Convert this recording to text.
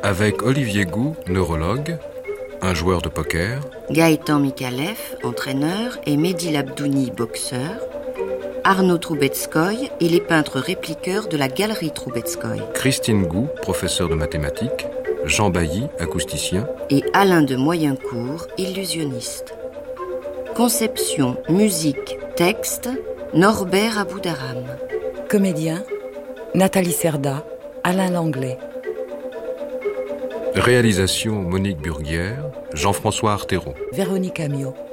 Avec Olivier Gou, neurologue, un joueur de poker, Gaëtan Mikalev, entraîneur, et Mehdi Labdouni, boxeur, Arnaud Troubetskoy et les peintres répliqueurs de la galerie Troubetskoy, Christine Gou, professeur de mathématiques, Jean Bailly, acousticien, et Alain de Moyencourt, illusionniste. Conception, musique, texte, Norbert Aboudaram. Comédien, Nathalie Cerda, Alain Langlais. réalisation Monique Burguière, Jean-François Arthéron. Véronique Amiot.